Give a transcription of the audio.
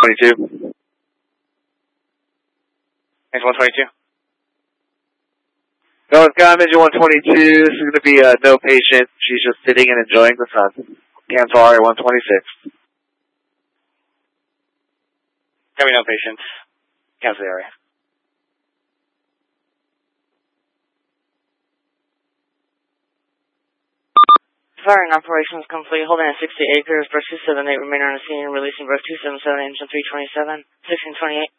122. Engine 122. Going Scott, Engine 122. This is going to be no patient. She's just sitting and enjoying the sun. Cancel RA 126. Copy, no patient. Cancel the area. Firing operations complete. Holding at 60 acres. Brush 278. Remainder on the scene. Releasing brush 277. Engine 327. 1628.